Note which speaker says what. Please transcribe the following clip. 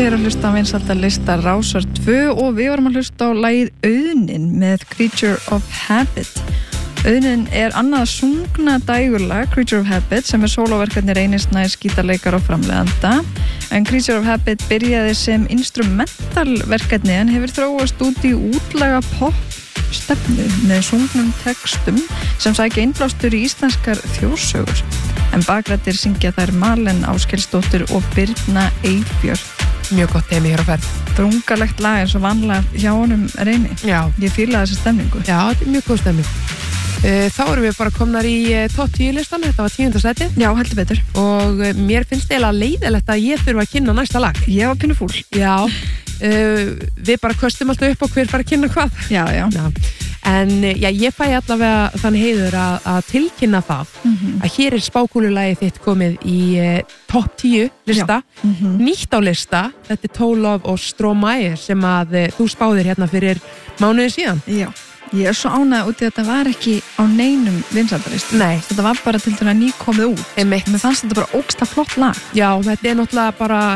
Speaker 1: Þið eru að hlusta á vinsældarlista Rásar 2 og við vorum að hlusta á lagið Auðnin með Creature of Habit. Auðnin er annað sungna dægurlag, Creature of Habit, sem sólóverkefni Reynis Snæs gítarleikara og framleiðanda. En Creature of Habit byrjaði sem instrumentalverkefni en hefur þróast út í útlaga popstefnu með sungnum textum sem sækja innblástur í íslenskar þjóðsögur. En bakrættir syngja þær Malen Áskelsdóttir og Birna Eybjörn.
Speaker 2: Mjög gott heimi hér á ferð.
Speaker 1: Drungalegt lag eins og vanlega hjá honum Reyni.
Speaker 2: Já.
Speaker 1: Ég fílaði þessa stemningu.
Speaker 2: Já, þetta er mjög góð stemning. Þá erum við bara komnar í topp 10 listan, þetta var 10. sæti.
Speaker 1: Já, heldur betur.
Speaker 2: Og mér finnst eiginlega leiðilegt að ég þurfa að kynna næsta lag.
Speaker 1: Ég var pínu fúl.
Speaker 2: Já, við bara köstum alltaf upp á hver fara að kynna hvað.
Speaker 1: Já.
Speaker 2: En já, ég fæ allavega þann heiður að tilkynna það að hér er spákúlulagið þitt komið í topp 10 lista, nýtt á lista. Þetta er Tólov og Stromae sem að þú spáðir hérna fyrir mánuði síðan.
Speaker 1: Já, ég er svo ánægð út í að þetta var ekki á neinum vinsældarlista.
Speaker 2: Nei.
Speaker 1: Þetta var bara til dæmis nýkomið út.
Speaker 2: Einmitt.
Speaker 1: Mér fannst þetta bara ógeðslega flott lag.
Speaker 2: Já, þetta er náttúrulega bara